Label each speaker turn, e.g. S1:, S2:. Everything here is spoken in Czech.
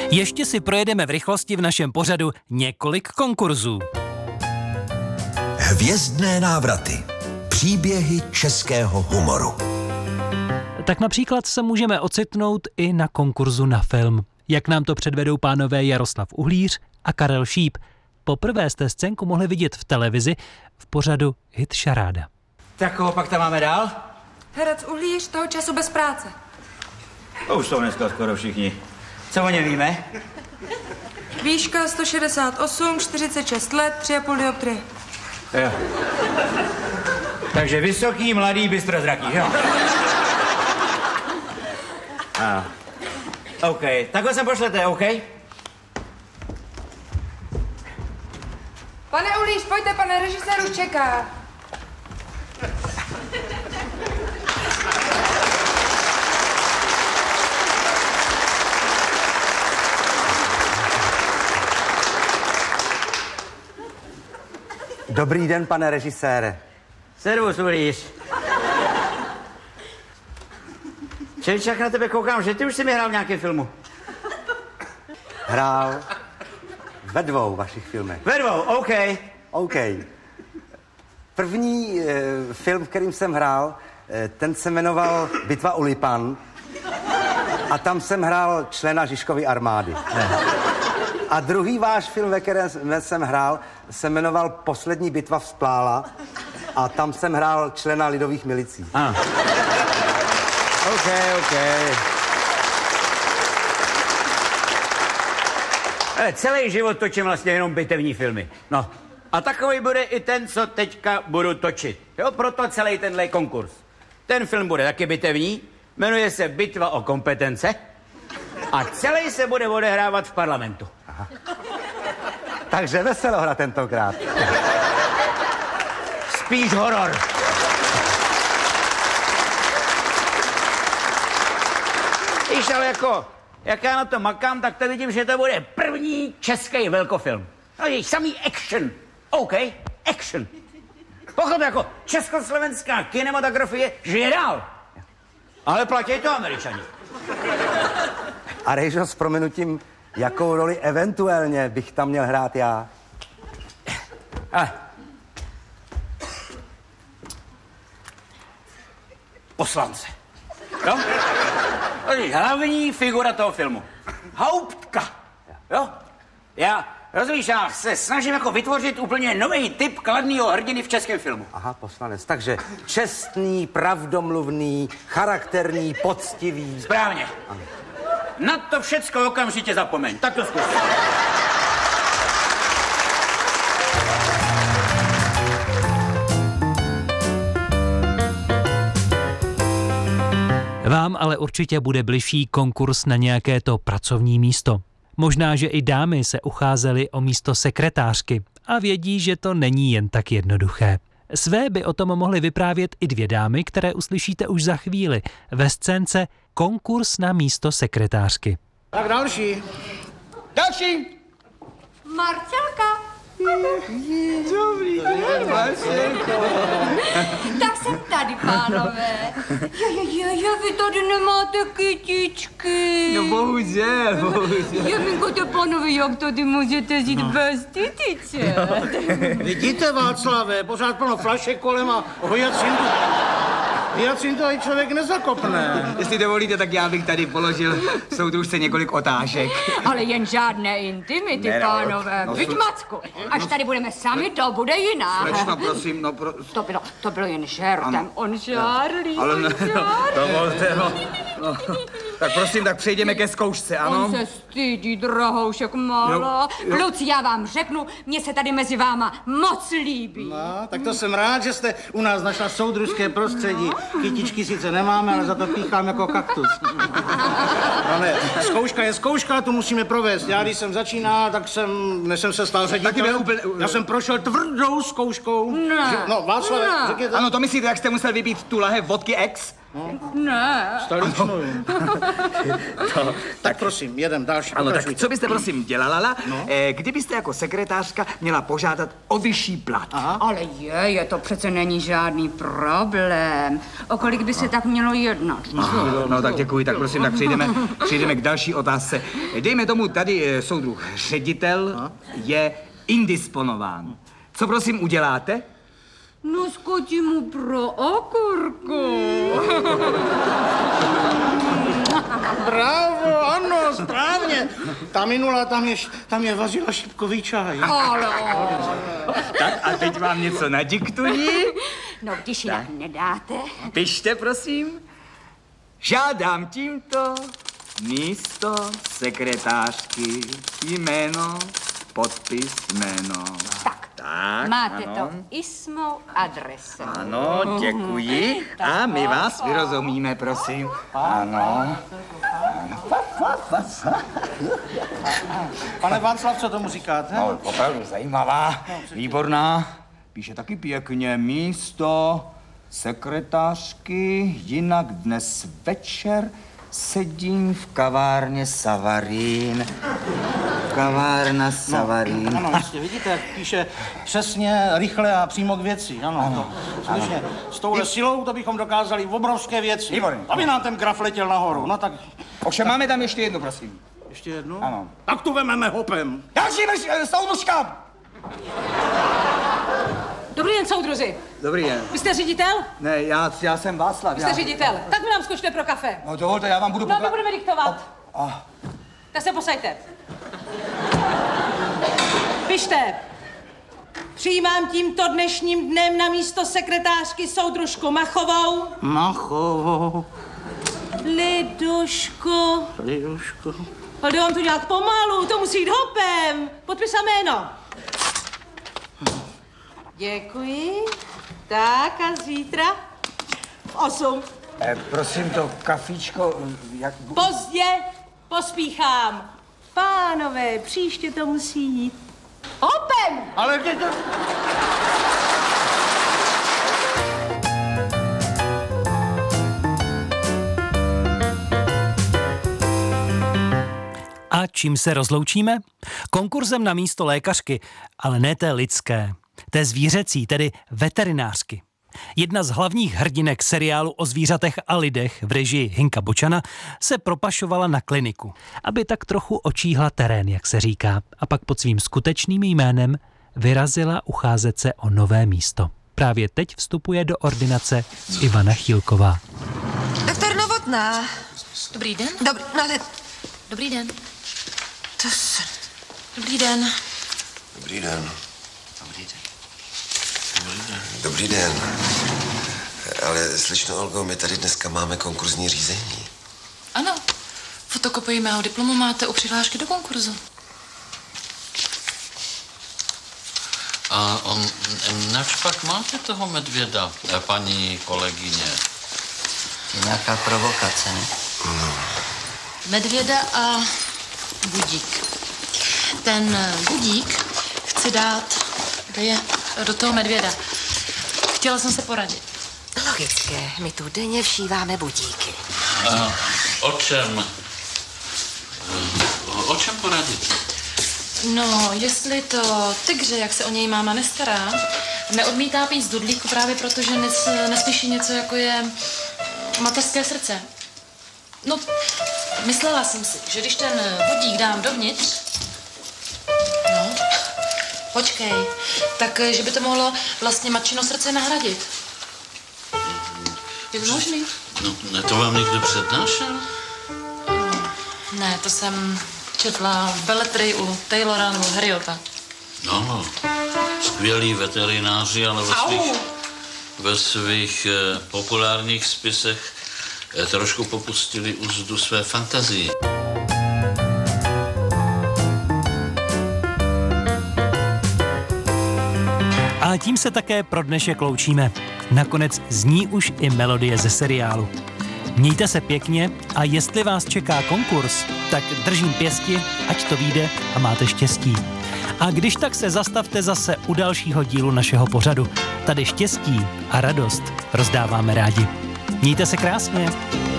S1: Ještě si projedeme v rychlosti v našem pořadu několik konkurzů.
S2: Hvězdné návraty. Příběhy českého humoru.
S1: Tak například se můžeme ocitnout i na konkurzu na film. Jak nám to předvedou pánové Jaroslav Uhlíř a Karel Šíp. Poprvé jste scénku mohli vidět v televizi v pořadu Hit Šaráda.
S3: Tak koho pak tam máme dál?
S4: Herec Uhlíř, toho času bez práce.
S3: To už jsou dneska skoro všichni. Co o něm víme?
S4: Výška 168, 46 let, 3,5 dioptrie.
S3: Jo. Takže vysoký, mladý, bystrozraký, jo? OK, takhle sem pošlete, OK?
S4: Pane Uhlíř, pojďte, pane režisér už čeká.
S5: Dobrý den, pane režisére.
S3: Servus, Uhlíř. Čeličák, na tebe koukám, že ty už jsi mi hrál v nějakém filmu.
S5: Hrál ve 2 vašich filmech.
S3: Ve 2, OK.
S5: OK. První film, v kterým jsem hrál, ten se jmenoval Bitva u Lipan. A tam jsem hrál člena Žižkovy armády. A druhý váš film, ve kterém jsem hrál, se jmenoval Poslední bitva vzplála. A tam jsem hrál člena lidových milicí.
S3: OK. Celý život točím vlastně jenom bitevní filmy. No. A takový bude i ten, co teďka budu točit. Jo, proto celý tenhle konkurs. Ten film bude taky bitevní, jmenuje se Bitva o kompetence a celý se bude odehrávat v parlamentu.
S5: Aha. Takže veselohra tentokrát.
S3: Spíš horor. Víš, ale jako, jak já na to makám, tak to vidím, že to bude první český velkofilm. No je samý action. OK, action. Pochop, jako československá kinematografie žije dál. Ale platí to Američani.
S5: A Rejžo, s prominutím, jakou roli eventuálně bych tam měl hrát já?
S3: Poslance. Jo? To je hlavní figura toho filmu. Hauptka. Jo? Rozumíš, já se snažím jako vytvořit úplně nový typ kladného hrdiny v českém filmu.
S5: Aha, poslanec. Takže čestný, pravdomluvný, charakterní, poctivý.
S3: Správně.
S5: Ano.
S3: Na to všecko okamžitě zapomeň. Tak to zkus.
S1: Vám ale určitě bude bližší konkurs na nějaké to pracovní místo. Možná, že i dámy se ucházely o místo sekretářky a vědí, že to není jen tak jednoduché. Své by o tom mohly vyprávět i 2 dámy, které uslyšíte už za chvíli ve scénce Konkurs na místo sekretářky.
S6: Tak další.
S4: Marcelka.
S6: Dobrý den, Marcelko.
S4: Tak jsem tady, pánové. Vy tady nemáte kytičky.
S6: No bohužel.
S4: Jaminko, pánové, jak tady můžete žít bez kytiček?
S6: Vidíte, Václave, pořád plno flašek kolem a hyacintu i člověk nezakopne.
S7: Jestli dovolíte, tak já bych tady položil soudružce několik otázek.
S4: Ale jen žádné intimity, pánové. Vyď, Macku, až tady budeme sami, to bude jinak.
S7: Slečno, prosím,
S4: To bylo jen žertem. On žárlí,
S7: ale ne, dovolte,
S4: no.
S7: Tak prosím, tak přejdeme ke zkoušce, ano?
S4: On se stydí, drahoušek malá. Kluci, já vám řeknu, mně se tady mezi váma moc líbí.
S6: No, tak to jsem rád, že jste u nás našla soudružské prostředí. Kytičky sice nemáme, ale za to píchám jako kaktus. Ale zkouška je zkouška, tu musíme provést. Já, když jsem začínal, než jsem se stal ředitelem, já jsem prošel tvrdou zkouškou.
S4: Ne.
S6: No, Václav, řekněte.
S7: Ano, to myslíte, jak jste musel vypít tu lahev vodky X?
S4: Ne.
S6: Stoličnou. Tak prosím, jedem další.
S7: Ano, tak
S6: pokračujte.
S7: co byste prosím dělala, kdybyste jako sekretářka měla požádat o vyšší plat?
S4: Ale je, to přece není žádný problém. O kolik by se tak mělo jednat?
S7: No tak děkuji, tak prosím, tak přejdeme k další otázce. Dejme tomu, tady soudruh ředitel je indisponován. Co prosím uděláte?
S4: No skočím mu pro okurku.
S6: Bravo, ano, správně. Ta minula, tam je vařila šipkový čaj.
S7: Tak a teď vám něco nadiktuji.
S4: No, když jinak nedáte.
S7: Pište, prosím. Žádám tímto místo sekretářky jméno, podpis, jméno. Tak,
S4: Máte
S7: ano.
S4: to i s mou adresou.
S7: Ano, děkuji. A my vás vyrozumíme, prosím. Ano.
S6: Pane Václav, co tomu říkáte?
S7: No, opravdu zajímavá, výborná. Píše taky pěkně místo sekretářky, jinak dnes večer sedím v kavárně Savarín. Kavárna Savarín.
S6: Ano, jistě, vidíte, jak píše přesně, rychle a přímo k věci. Ano. Skutečně, s touhle silou to bychom dokázali obrovské věci.
S7: Výborně.
S6: Aby nám ten graf letěl nahoru. No tak
S7: Ovšem máme tam ještě jednu, prosím.
S6: ještě jednu.
S7: Ano.
S6: Tak tu vememe hopem.
S7: Další soudružka!
S8: Dobrý den, soudruzi.
S7: Dobrý den.
S8: Vy jste ředitel?
S7: Ne, já jsem Václav.
S8: Vy jste ředitel. Tak mi nám skočte pro kafe.
S7: No dovolte, já vám budu...
S8: No, my budeme diktovat. Tak se posaďte. Pište. Přijímám tímto dnešním dnem na místo sekretářky soudružku Machovou.
S6: Machovou.
S8: Lidušku. Ale jde vám to nějak pomalu, to musí jít hopem. Podpis a jméno. Děkuji. Tak a zítra v 8.
S7: Prosím, to kafíčko, jak...
S8: Pozdě pospíchám. Pánové, příště to musí jít hopem.
S6: Ale
S1: A čím se rozloučíme? Konkurzem na místo lékařky, ale ne té lidské, té zvířecí, tedy veterinářky. Jedna z hlavních hrdinek seriálu o zvířatech a lidech v režii Hinka Bočana se propašovala na kliniku, aby tak trochu očíhla terén, jak se říká, a pak pod svým skutečným jménem vyrazila ucházet se o nové místo. Právě teď vstupuje do ordinace Ivana Chýlková.
S9: Doktor Novotná.
S10: Dobrý den.
S9: Dobrý den.
S10: To Dobrý den.
S2: Dobrý den. Dobrý den. Ale slyšno, Olgo, my tady dneska máme konkurzní řízení.
S10: Ano. Fotokopii mého diplomu máte u přihlášky do konkurzu.
S11: A nač pak máte toho medvěda, paní kolegyně?
S12: Nějaká provokace, ne?
S2: No.
S10: Medvěda a budík. Ten budík chci dát do toho medvěda. Chtěla jsem se poradit.
S9: Logické, my tu denně všíváme budíky.
S11: A o čem poradit?
S10: No, jestli to tygře, jak se o něj máma nestará, neodmítá pít z dudlíku právě proto, že neslyší něco, jako je mateřské srdce. No, myslela jsem si, že když ten budík dám dovnitř, no, počkej, tak že by to mohlo vlastně matčino srdce nahradit. Je to možný?
S11: No, to vám někdo přednášel?
S10: Ne, to jsem četla v beletrii u Taylora nebo Harriota.
S11: No, skvělí veterináři, ale ve svých populárních spisech trošku popustili úzdu své fantazii.
S1: A tím se také pro dnešek loučíme. Nakonec zní už i melodie ze seriálu. Mějte se pěkně a jestli vás čeká konkurs, tak držím pěsti, ať to vyjde a máte štěstí. A když tak se zastavte zase u dalšího dílu našeho pořadu. Tady štěstí a radost rozdáváme rádi. Mějte se krásně.